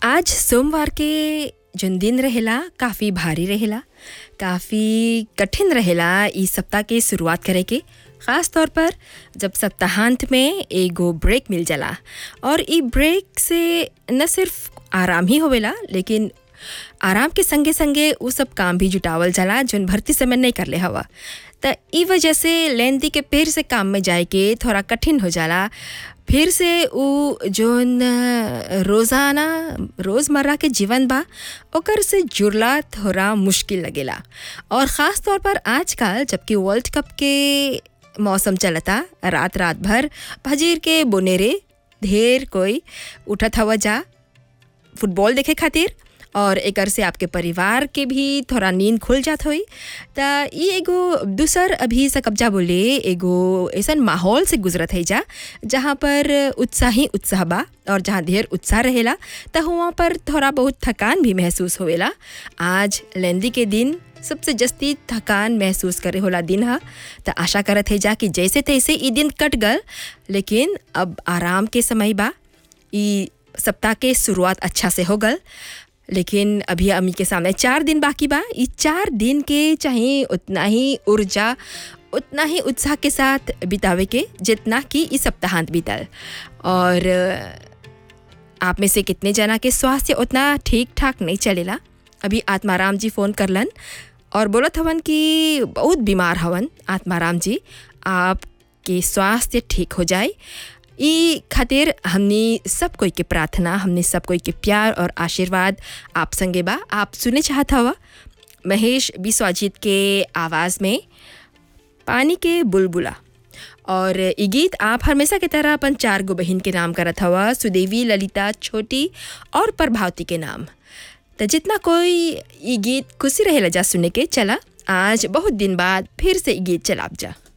आज सोमवार के जौन दिन रहेला काफ़ी भारी रहेला, काफ़ी कठिन रहेला ई सप्ताह के शुरुआत करे के। ख़ास तौर पर जब सप्ताहांत में एगो ब्रेक मिल जाला और ई ब्रेक से न सिर्फ आराम ही होवेला लेकिन आराम के संगे संगे उ सब काम भी जुटावल जाला जौन भर्ती समय नहीं करले हवा। त ई वजह से लेंदी के फिर से काम में जाए के थोड़ा कठिन हो जाला। फिर से उ जौन रोज़ाना रोज़मर्रा के जीवन बा ओकर से जुड़ला थोड़ा मुश्किल लगेला। और ख़ास तौर पर आजकल जबकि वर्ल्ड कप के मौसम चलता, रात रात भर फजीर के बोनेरे ढेर कोई उठत हवा जा फुटबॉल देखे खातिर और एकर से आपके परिवार के भी थोड़ा नींद खुल जात होई। त ई एगो दूसर अभी से कब्जा बोले एगो ऐसन माहौल से गुजरत है जा जहाँ पर उत्साह ही उत्साह बा और जहाँ ढेर उत्साह रहेला त वहाँ पर थोड़ा बहुत थकान भी महसूस होवेला। आज लेंदी के दिन सबसे जस्ती थकान महसूस करे होला दिन हा। त आशा करत है जा कि जैसे तैसे ई दिन कट गल लेकिन अब आराम के समय बा। ई सप्ताह के शुरुआत अच्छा से हो गल लेकिन अभी अम्मी के सामने 4 दिन बाकी बा। ये 4 दिन के चाहे उतना ही ऊर्जा उतना ही उत्साह के साथ बितावे के जितना कि इस सप्ताहांत बीतल। और आप में से कितने जना के स्वास्थ्य उतना ठीक ठाक नहीं चलेला। अभी आत्माराम जी फ़ोन करलन और बोलत हवन कि बहुत बीमार हवन। आत्माराम जी आपके स्वास्थ्य ठीक हो जाए ई खातिर हमनी सब कोई के प्रार्थना, हमनी सब कोई के प्यार और आशीर्वाद आप संगे बा। आप सुने चाहत हवा महेश बिस्वाजीत के आवाज़ में पानी के बुलबुला। और ई गीत आप हमेशा की तरह अपन 4 गो बहन के नाम करत हवा, सुदेवी, ललिता, छोटी और प्रभावती के नाम। तो जितना कोई ई गीत खुशी रहेला जा सुने के। चला आज बहुत दिन बाद फिर से ई गीत चलाब जा।